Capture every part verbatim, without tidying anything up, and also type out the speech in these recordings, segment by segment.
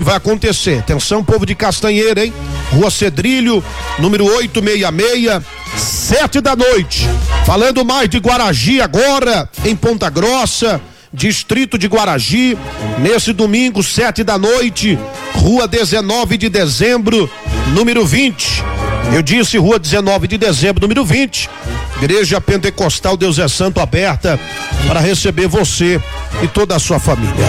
vai acontecer. Atenção, povo de Castanheira, hein? Rua Cedrilho, número oitocentos e sessenta e seis, sete da noite. Falando mais de Guaragi agora, em Ponta Grossa, distrito de Guaragi, nesse domingo, sete da noite, rua dezenove de dezembro, número vinte. Eu disse rua dezenove de dezembro, número vinte. Igreja Pentecostal Deus é Santo aberta para receber você e toda a sua família.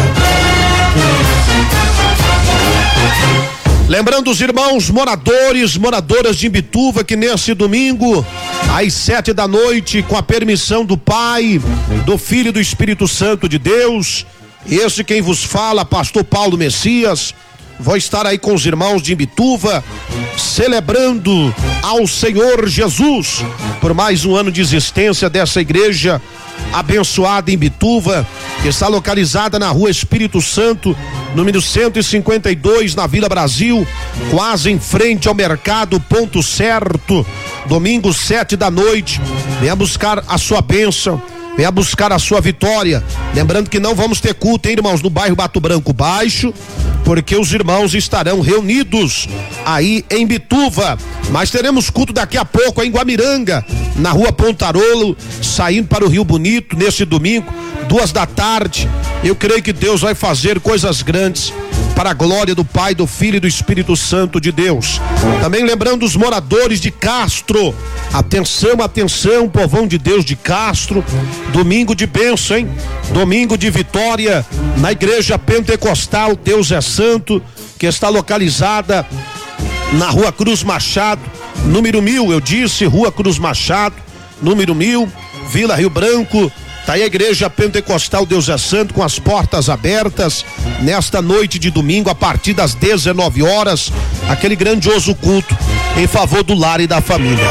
Lembrando os irmãos moradores, moradoras de Imbituva, que nesse domingo, às sete da noite, com a permissão do Pai, do Filho e do Espírito Santo de Deus, esse quem vos fala, pastor Paulo Messias, vou estar aí com os irmãos de Imbituva, celebrando ao Senhor Jesus, por mais um ano de existência dessa igreja abençoada em Imbituva, que está localizada na rua Espírito Santo, número cento e cinquenta e dois, na Vila Brasil, quase em frente ao mercado Ponto Certo. Domingo, sete da noite, venha buscar a sua bênção, venha buscar a sua vitória. Lembrando que não vamos ter culto, hein, irmãos, no bairro Bato Branco Baixo, porque os irmãos estarão reunidos aí em Imbituva, mas teremos culto daqui a pouco em Guamiranga, na rua Pontarolo, saindo para o Rio Bonito, nesse domingo, duas da tarde. Eu creio que Deus vai fazer coisas grandes para a glória do Pai, do Filho e do Espírito Santo de Deus. Também lembrando os moradores de Castro, atenção, atenção, povão de Deus de Castro, domingo de bênção, hein? Domingo de vitória na igreja pentecostal Deus é Santo, que está localizada na rua Cruz Machado, número mil, eu disse, rua Cruz Machado, número mil, Vila Rio Branco. Tá aí a igreja pentecostal Deus é Santo, com as portas abertas nesta noite de domingo, a partir das dezenove horas, aquele grandioso culto em favor do lar e da família.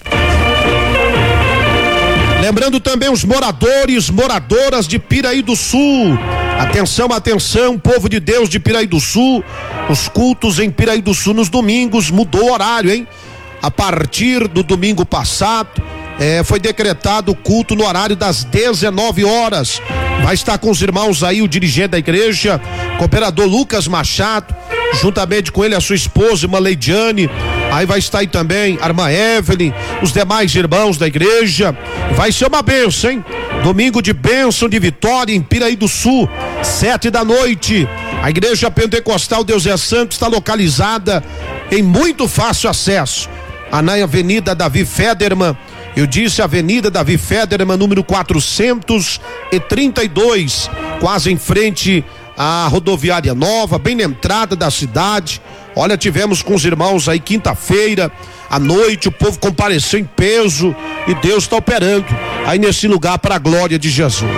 Lembrando também os moradores, moradoras de Piraí do Sul. Atenção, atenção, povo de Deus de Piraí do Sul. Os cultos em Piraí do Sul nos domingos mudou o horário, hein? A partir do domingo passado, É, foi decretado o culto no horário das dezenove horas. Vai estar com os irmãos aí o dirigente da igreja, cooperador Lucas Machado, juntamente com ele a sua esposa, irmã Leidiane. Aí vai estar aí também a irmã Evelyn, os demais irmãos da igreja. Vai ser uma bênção, hein? Domingo de bênção, de vitória em Piraí do Sul, sete da noite. A igreja pentecostal Deus é Santo está localizada em muito fácil acesso, na Avenida Davi Federman. Eu disse Avenida Davi Federman, número quatrocentos e trinta e dois, quase em frente à rodoviária nova, bem na entrada da cidade. Olha, tivemos com os irmãos aí quinta-feira à noite, o povo compareceu em peso e Deus está operando aí nesse lugar para a glória de Jesus.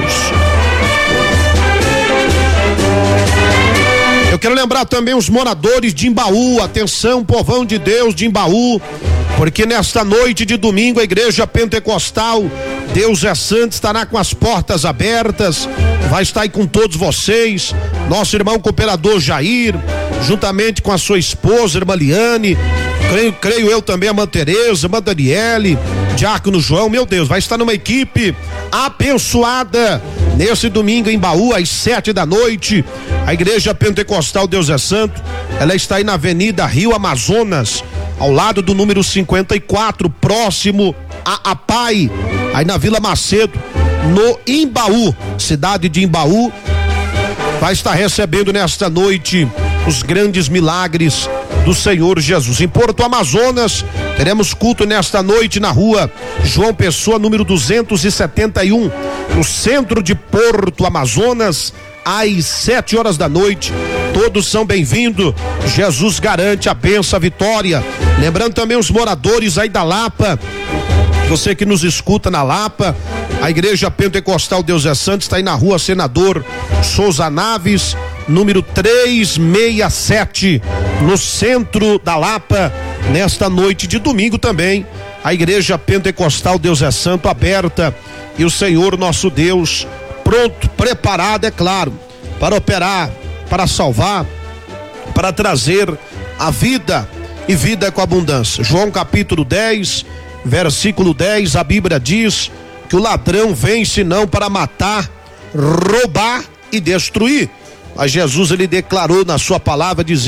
Eu quero lembrar também os moradores de Imbaú, atenção, povão de Deus de Imbaú, porque nesta noite de domingo a igreja pentecostal Deus é Santo estará com as portas abertas, vai estar aí com todos vocês, nosso irmão cooperador Jair, juntamente com a sua esposa, irmã Liane, creio, creio eu também a irmã Tereza, a irmã Daniele, diácono João, meu Deus, vai estar numa equipe abençoada nesse domingo em Imbaú, às sete da noite. A igreja pentecostal Deus é Santo, ela está aí na Avenida Rio Amazonas, ao lado do número cinquenta e quatro, próximo a Apai, aí na Vila Macedo, no Imbaú, cidade de Imbaú. Vai estar recebendo nesta noite os grandes milagres do Senhor Jesus. Em Porto Amazonas, teremos culto nesta noite na rua João Pessoa, número duzentos e setenta e um, no centro de Porto Amazonas, às sete horas da noite. Todos são bem-vindos. Jesus garante a bênção, a vitória. Lembrando também os moradores aí da Lapa, você que nos escuta na Lapa, a igreja pentecostal Deus é Santo está aí na rua Senador Souza Naves, número trezentos e sessenta e sete, no centro da Lapa, nesta noite de domingo também. A igreja pentecostal Deus é Santo aberta e o Senhor nosso Deus pronto, preparado, é claro, para operar, para salvar, para trazer a vida e vida com abundância. João capítulo dez, versículo dez, a Bíblia diz que o ladrão vem senão para matar, roubar e destruir. Mas Jesus, ele declarou na sua palavra, dizendo